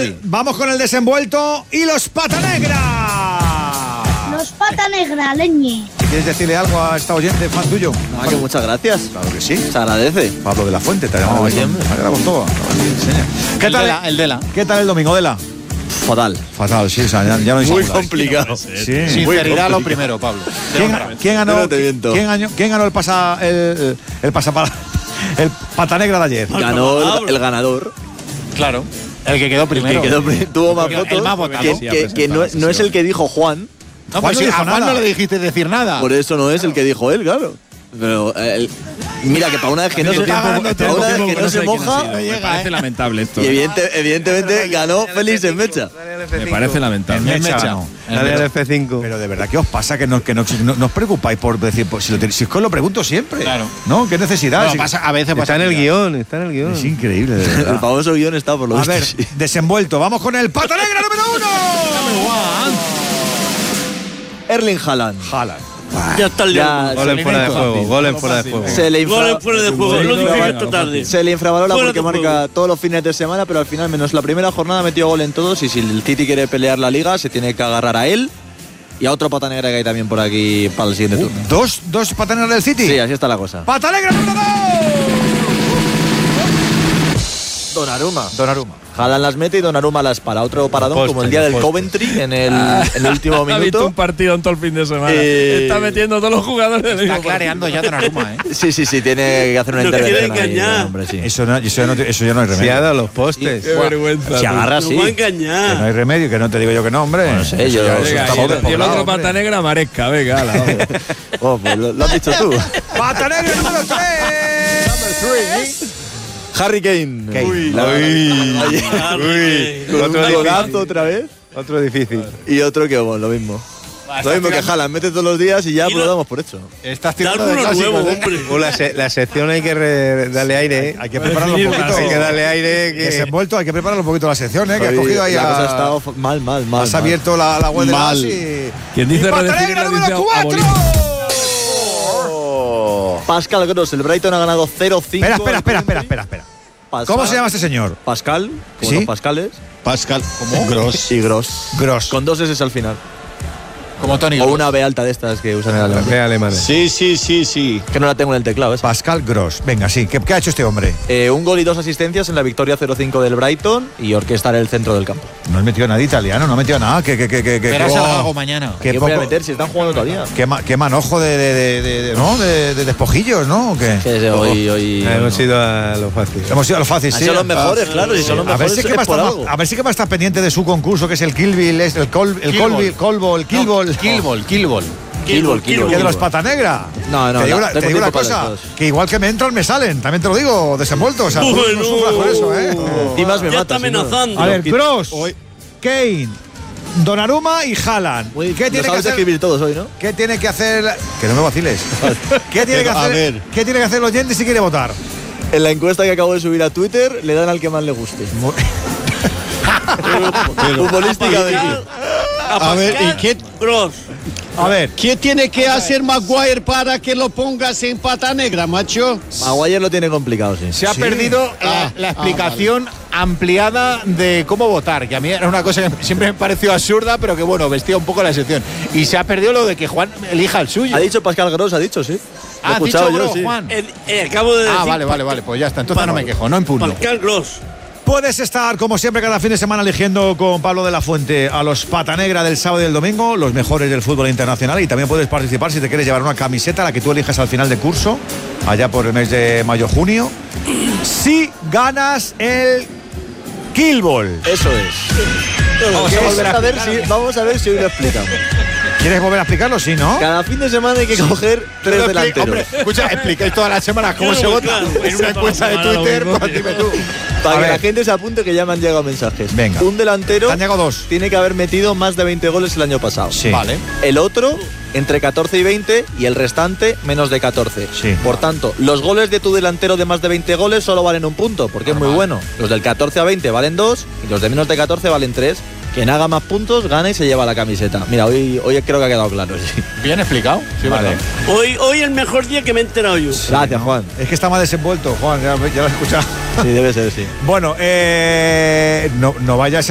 Javi. Vamos con el desenvuelto y los pata negra. Los pata negra, leñe. Si quieres decirle algo a esta oyente, fan tuyo. Ah, que muchas gracias. Claro que sí. Se agradece. Pablo de la Fuente, te llamamos siempre. con todo. ¿Qué tal El Dela. ¿Qué tal el domingo, Dela? Fatal. Fatal, sí, o sea, ya no hay Muy singular. complicado. Sí. Sinceridad lo primero, Pablo. ¿Quién ganó? No te miento. ¿Quién ganó el pata negra de ayer? Ganó el ganador. Claro. El que quedó primero. Tuvo más El votos. más votado. Que no es el que dijo Juan. No, Juan pues no si dijo a Juan nada. no le dijiste decir nada. Por eso no es el que dijo él, claro. Pero mira que para una vez que no se moja. Me parece lamentable esto. Y evidentemente ganó Félix en Mecha. Me parece lamentable. Mecha ganó. Dale al F5. Pero de verdad, ¿qué os pasa? Que no os preocupáis por decir, si es que os lo pregunto siempre. Claro. ¿No? ¿Qué necesidad? No, a veces Está en el guión, está en el guión. Es increíble, de El verdad. famoso guión está por lo A visto. ver, Sí. desenvuelto. Vamos con el pata negra número 1. Erling Haaland. Jala. Ya está el Ya, Gol en fuera de juego, gol en fuera de juego. Se le Gol fuera de juego, lo dije esta tarde. Se le infravalora Fuera porque de marca juego. todos los fines de semana, pero al final, menos la primera jornada, metió gol en todos. Y si el City quiere pelear la liga, se tiene que agarrar a él y a otro pata negra que hay también por aquí para el siguiente turno. ¿Dos pata negras del City? Sí, así está la cosa. ¡Pata negra número 2! Donnarumma. Haaland las mete y Donnarumma las para. Otro paradón Poste, como el día del poste. Coventry en el último Ha visto minuto. un partido en todo el fin de semana. Eh, Está metiendo a todos los jugadores del Está mismo clareando ya Donnarumma, ¿eh? Sí, tiene que hacer una No intervención quiere ahí, engañar. hombre, sí. Eso ya no hay Se remedio. ha dado los postes. Qué vergüenza. Se agarra No así. va a Que no engañar. hay remedio, que no te digo yo que no, hombre. No sé, Eso yo- ya- eso Venga, está Y todo el despoblado, otro hombre. pata negra, Maresca. Venga, ala, vamos. Oh, pues lo has dicho tú. ¡Pata negra número 3! Harry Kane. Kane. Con un golazo otra vez. Otro difícil. Y otro que bueno, lo mismo. Lo mismo que Haaland, mete todos los días y ya pues lo damos por hecho. Estás Da tirando de alguno clásicos, nuevo, ¿eh? hombre. La sección hay que darle aire, ¿eh? Hay que prepararlo un poquito. Hay que darle aire. Desenvuelto, hay que prepararlo un poquito la sección, ¿eh? Que has Hoy cogido ahí la cosa ha a... estado mal. Has mal. abierto la web de Mal. las y... Quien dice ¡Y pata redefinir negra la número dice 4! abolir. Pascal Gross, el Brighton ha ganado 0-5. Espera. ¿Cómo se llama este señor? Pascal, como ¿Sí? los Pascales. Pascal. ¿Cómo? Gross. Y Gross. Gross. Con 2 S al final. Como Tony O Gross. una B alta de estas que usan en el alemán. Ve alemana. Sí. Que no la tengo en el teclado, ¿eh? Pascal Gross. Venga, sí. ¿Qué ha hecho este hombre? Un gol y 2 asistencias en la victoria 0-5 del Brighton y orquestar el centro del campo. No ha metido nada italiano, no ha metido nada. Verás el algo mañana. Qué ¿Qué voy a poco- meter si están jugando todavía? Qué manojo de despojillos, ¿no? ¿O qué? Que hoy Hemos ido a lo fácil. Hemos ido a lo fácil, Han sí. sido los mejores, claro, si son los A ver mejores si que es va a por estar algo. a ver si que va a estar pendiente de su concurso, que es el Kill Bill, es el Killball. Killball. Que de los pata negra. No, te digo, tengo te digo una tiempo para cosa, los dos. que igual que me entran, me salen. También te lo digo, desenvuelto. O sea, tú Bueno. no sufras con eso, ¿eh? Encima me Ya mata, está si no. amenazando. A ver, Gross, Kane, Donnarumma y Haaland. Uy, ¿Qué lo tiene que sabes hacer? escribir todos hoy, ¿no? ¿Qué tiene que hacer? Que no me vaciles. ¿Qué tiene que A hacer? ver. ¿Qué tiene que hacer el oyente si quiere votar? En la encuesta que acabo de subir a Twitter, le dan al que más le guste. Futbolísticamente. A ver, ¿y qué? Gross. A ver, ¿Qué tiene que hacer Maguire para que lo pongas en pata negra, macho? Maguire lo tiene complicado, sí. Se ha Sí. perdido la explicación ampliada de cómo votar, que a mí era una cosa que siempre me pareció absurda, pero que bueno, vestía un poco la sección. Y se ha perdido lo de que Juan elija el suyo. Ha dicho Pascal Gross, ha dicho, sí. Lo he Ah, ha escuchado dicho yo, Gross, sí. Juan. Acabo de decir. Ah, vale, pues ya está. Entonces no me quejo, no impugno. Pascal Gross. puedes estar como siempre cada fin de semana eligiendo con Pablo de la Fuente a los pata negra del sábado y del domingo, los mejores del fútbol internacional, y también puedes participar si te quieres llevar una camiseta, la que tú elijas al final de curso, allá por el mes de mayo-junio, si ganas el Killball. Eso es. Vamos a ver si hoy lo explicamos. ¿Quieres volver a explicarlo? Sí, ¿no? Cada fin de semana hay que coger 3 delanteros. Hombre, escucha, explicáis todas las semanas cómo se vota en una encuesta de Twitter. Pues dime tú. Para A que ver. la gente se apunte, que ya me han llegado mensajes. Venga. Un delantero Te han llegado 2. tiene que haber metido más de 20 goles el año pasado. Sí. Vale. El otro entre 14 y 20 y el restante menos de 14. Sí. Por tanto, los goles de tu delantero de más de 20 goles solo valen un punto, porque es muy bueno. Los del 14 a 20 valen 2 y los de menos de 14 valen 3. Quien haga más puntos gana y se lleva la camiseta. Mira, hoy creo que ha quedado claro. Sí. Bien explicado. Sí, Vale. verdad. Hoy el mejor día que me he enterado yo. Gracias, Juan. Es que está más desenvuelto, Juan, ya lo has escuchado. Sí, debe ser, sí. Bueno, no vayas a